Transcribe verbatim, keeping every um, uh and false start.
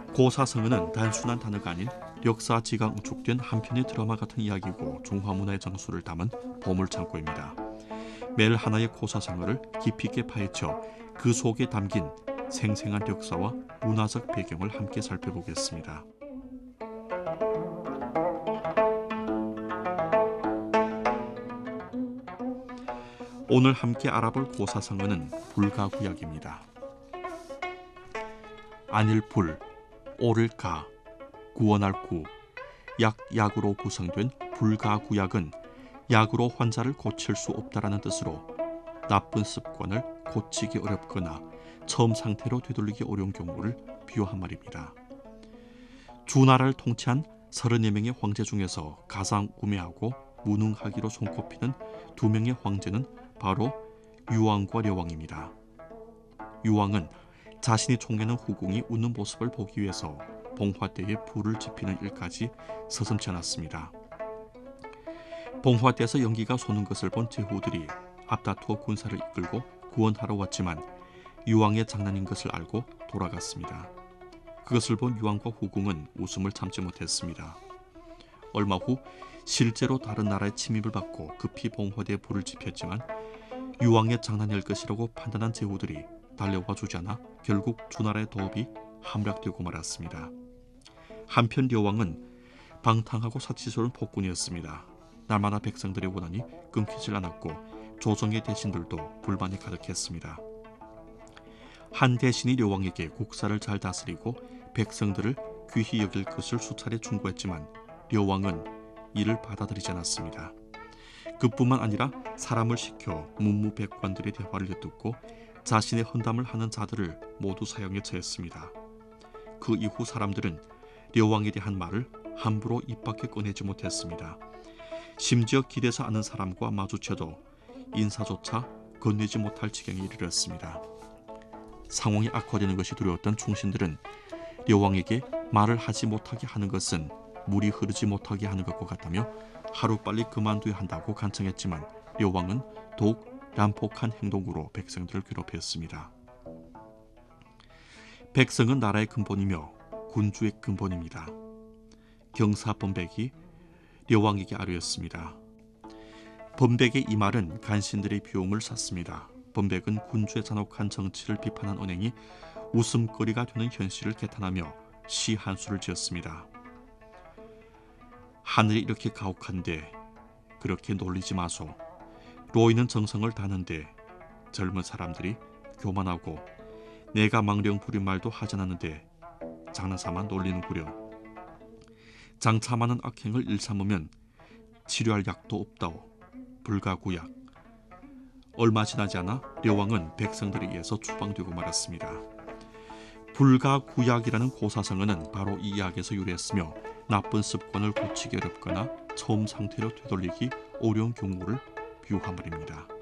고사성어는 단순한 단어가 아닌 역사지가 응축된 한편의 드라마 같은 이야기고 중화문화의 정수를 담은 보물창고입니다. 매일 하나의 고사성어를 깊이 있게 파헤쳐 그 속에 담긴 생생한 역사와 문화적 배경을 함께 살펴보겠습니다. 오늘 함께 알아볼 고사성어는 불가구약입니다. 안일불, 오를가, 구원할 구, 약, 약으로 구성된 불가구약은 약으로 환자를 고칠 수 없다라는 뜻으로 나쁜 습관을 고치기 어렵거나 처음 상태로 되돌리기 어려운 경우를 비유한 말입니다. 주나라를 통치한 서른네 명의 황제 중에서 가장 우매하고 무능하기로 손꼽히는 두 명의 황제는 바로 유왕과 려왕입니다. 유왕은 자신이 총애하는 후궁이 웃는 모습을 보기 위해서 봉화대에 불을 지피는 일까지 서슴지 않았습니다. 봉화대에서 연기가 솟는 것을 본 제후들이 앞다투어 군사를 이끌고 구원하러 왔지만 유왕의 장난인 것을 알고 돌아갔습니다. 그것을 본 유왕과 후궁은 웃음을 참지 못했습니다. 얼마 후 실제로 다른 나라의 침입을 받고 급히 봉화대에 불을 지폈지만 유왕의 장난일 것이라고 판단한 제후들이 달려와 주지 않아 결국 주나라의 도읍이 함락되고 말았습니다. 한편 려왕은 방탕하고 사치스러운 폭군이었습니다. 날마다 백성들의 원한이 끊기질 않았고 조정의 대신들도 불만이 가득했습니다. 한 대신이 려왕에게 국사를 잘 다스리고 백성들을 귀히 여길 것을 수차례 충고했지만 려왕은 이를 받아들이지 않았습니다. 그뿐만 아니라 사람을 시켜 문무백관들의 대화를 엿듣고 자신의 헌담을 하는 자들을 모두 사형에 처했습니다. 그 이후 사람들은 려왕에 대한 말을 함부로 입 밖에 꺼내지 못했습니다. 심지어 길에서 아는 사람과 마주쳐도 인사조차 건네지 못할 지경에 이르렀습니다. 상황이 악화되는 것이 두려웠던 충신들은 려왕에게 말을 하지 못하게 하는 것은 물이 흐르지 못하게 하는 것과 같다며 하루빨리 그만둬야 한다고 간청했지만 려왕은 더욱 난폭한 행동으로 백성들을 괴롭혔습니다. 백성은 나라의 근본이며 군주의 근본입니다. 경사 범백이 려왕에게 아뢰었습니다. 범백의 이 말은 간신들의 비용을 샀습니다. 범백은 군주의 잔혹한 정치를 비판한 언행이 웃음거리가 되는 현실을 개탄하며 시 한 수를 지었습니다. 하늘이 이렇게 가혹한데 그렇게 놀리지 마소. 로이는 정성을 다하는데 젊은 사람들이 교만하고 내가 망령 부린 말도 하지 않았는데 장난삼아 놀리는구려. 장차 많은 악행을 일삼으면 치료할 약도 없다오. 불가구약. 얼마 지나지 않아 려왕은 백성들에 의해서 추방되고 말았습니다. 불가구약이라는 고사성어는 바로 이 이야기에서 유래했으며 나쁜 습관을 고치기 어렵거나 처음 상태로 되돌리기 어려운 경우를 비유한 말입니다.